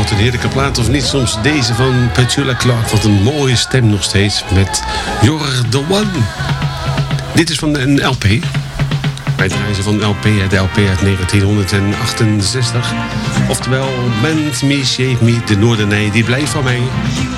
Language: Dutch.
het een heerlijke plaat of niet? Soms deze van Petula Clark. Wat een mooie stem nog steeds met You're the One. Dit is van een LP. Wij draaien ze van de LP uit 1968. Oftewel Bend Me, Shake Me, de Noordernij, die blijft van mij.